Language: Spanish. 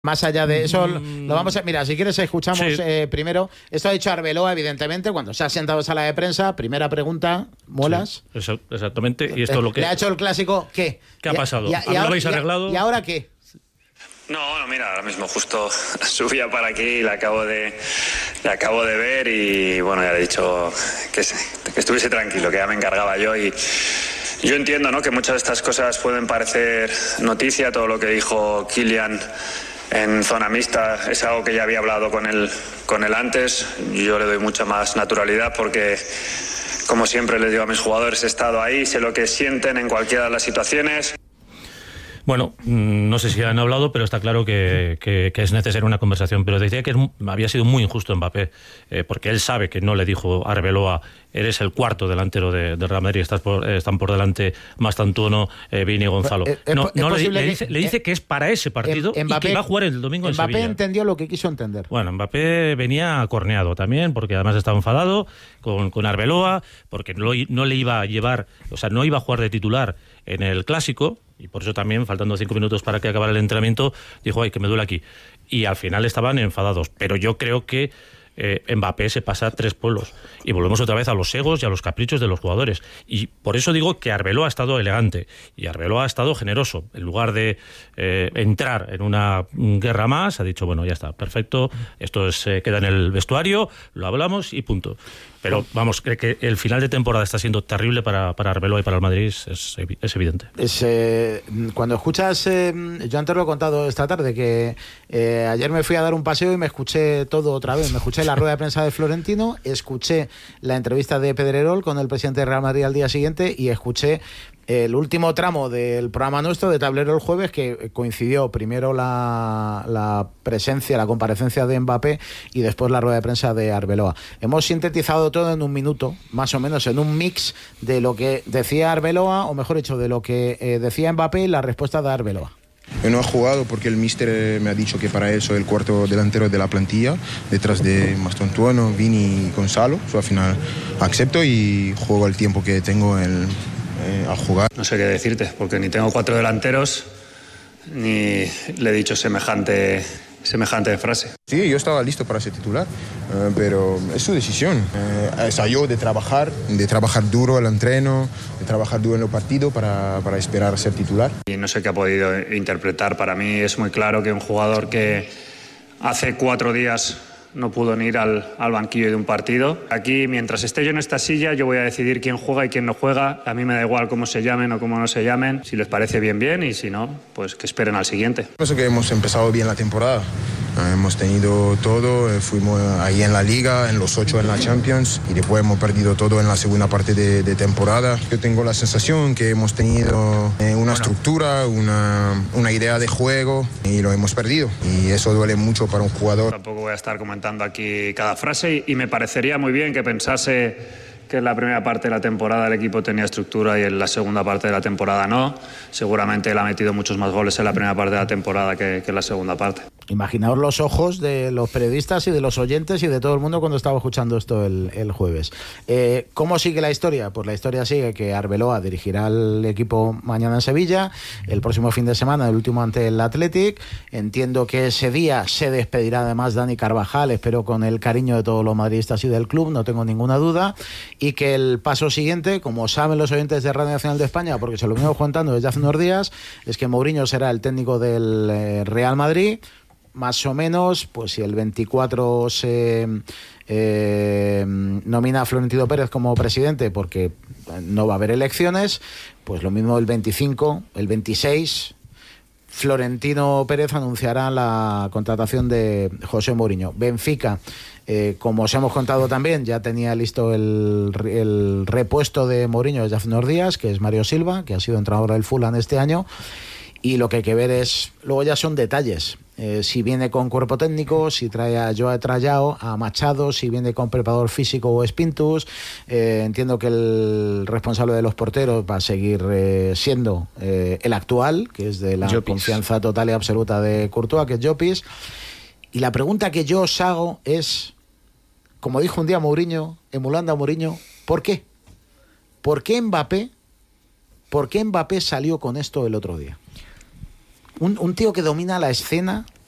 Más allá de eso, lo vamos a... Mira, si quieres escuchamos primero. Esto ha dicho Arbeloa, evidentemente, cuando se ha sentado en sala de prensa. Primera pregunta, ¿muelas? Sí, exactamente. Y esto es lo que... Le ha hecho el clásico, ¿qué? ¿Qué ha pasado? ¿Lo habéis arreglado? ¿Y ahora qué? No, mira, ahora mismo justo subía para aquí y le acabo de ver y bueno, ya le he dicho que estuviese tranquilo, que ya me encargaba yo y yo entiendo, ¿no?, que muchas de estas cosas pueden parecer noticia. Todo lo que dijo Kylian en zona mixta es algo que ya había hablado con él antes. Yo le doy mucha más naturalidad porque, como siempre les digo a mis jugadores, he estado ahí, sé lo que sienten en cualquiera de las situaciones. Bueno, no sé si han hablado, pero está claro que es necesaria una conversación. Pero decía que había sido muy injusto Mbappé, porque él sabe que no le dijo a Arbeloa: eres el cuarto delantero de Real Madrid, están por delante Mastantuono, Vini y Gonzalo. Le dice que es para ese partido y que va a jugar el domingo en Sevilla. Mbappé entendió lo que quiso entender. Bueno, Mbappé venía corneado también, porque además estaba enfadado con Arbeloa, porque no le iba a llevar, o sea, no iba a jugar de titular en el Clásico, y por eso también, faltando 5 minutos para que acabara el entrenamiento, dijo: ay, que me duele aquí. Y al final estaban enfadados. Pero yo creo que Mbappé se pasa 3 pueblos. Y volvemos otra vez a los egos y a los caprichos de los jugadores. Y por eso digo que Arbeloa ha estado elegante y Arbeloa ha estado generoso. En lugar de entrar en una guerra más, ha dicho: bueno, ya está, perfecto, esto queda en el vestuario, lo hablamos y punto. Pero vamos, que el final de temporada está siendo terrible para Arbeloa y para el Madrid, es evidente. Cuando escuchas, yo antes lo he contado esta tarde, que ayer me fui a dar un paseo y me escuché todo otra vez. Me escuché la rueda de prensa de Florentino, escuché la entrevista de Pedrerol con el presidente de Real Madrid al día siguiente y escuché el último tramo del programa nuestro de Tablero el jueves, que coincidió primero la comparecencia de Mbappé y después la rueda de prensa de Arbeloa. Hemos sintetizado todo en un minuto, más o menos, en un mix de lo que decía Arbeloa, o mejor dicho, de lo que decía Mbappé y la respuesta de Arbeloa. Yo no he jugado porque el míster me ha dicho que para él soy el cuarto delantero de la plantilla, detrás de Mastantuono, Vini y Gonzalo. Al final acepto y juego el tiempo que tengo a jugar. No sé qué decirte, porque ni tengo 4 delanteros, ni le he dicho semejante frase. Sí, yo estaba listo para ser titular, pero es su decisión. Es a yo de trabajar duro el entreno, de trabajar duro en el partido para esperar a ser titular. Y no sé qué ha podido interpretar. Para mí es muy claro que un jugador que hace 4 días no pudo ni ir al banquillo de un partido. Aquí, mientras esté yo en esta silla, yo voy a decidir quién juega y quién no juega. A mí me da igual cómo se llamen o cómo no se llamen. Si les parece bien, bien, y si no, pues que esperen al siguiente. Pienso que hemos empezado bien la temporada. Hemos tenido todo, fuimos ahí en la Liga, en los 8 en la Champions, y después hemos perdido todo en la segunda parte de temporada. Yo tengo la sensación que hemos tenido una estructura, una idea de juego, y lo hemos perdido. Y eso duele mucho para un jugador. Tampoco voy a estar comentando aquí cada frase, y me parecería muy bien que pensase que en la primera parte de la temporada el equipo tenía estructura y en la segunda parte de la temporada no. Seguramente él ha metido muchos más goles en la primera parte de la temporada que en la segunda parte. Imaginaos los ojos de los periodistas y de los oyentes y de todo el mundo cuando estaba escuchando esto el jueves. ¿Cómo sigue la historia? Pues la historia sigue que Arbeloa dirigirá al equipo mañana en Sevilla, el próximo fin de semana, el último ante el Athletic. Entiendo que ese día se despedirá además Dani Carvajal, espero con el cariño de todos los madridistas y del club, no tengo ninguna duda. Y que el paso siguiente, como saben los oyentes de Radio Nacional de España, porque se lo vengo contando desde hace unos días, es que Mourinho será el técnico del Real Madrid. Más o menos, pues si el 24 se nomina a Florentino Pérez como presidente, porque no va a haber elecciones, pues lo mismo el 25, el 26... Florentino Pérez anunciará la contratación de José Mourinho. Benfica, como os hemos contado también, ya tenía listo el repuesto de Mourinho desde hace unos días, que es Mario Silva, que ha sido entrenador del Fulham este año, y lo que hay que ver es, luego ya son detalles. Si viene con cuerpo técnico, si trae a Joao Trayao, a Machado, si viene con preparador físico o Espintus. Entiendo que el responsable de los porteros va a seguir siendo el actual, que es de la Llopis. Confianza total y absoluta de Courtois, que es Llopis. Y la pregunta que yo os hago es, como dijo un día Mourinho, emulando a Mourinho, ¿por qué? ¿Por qué Mbappé salió con esto el otro día? Un tío que domina la escena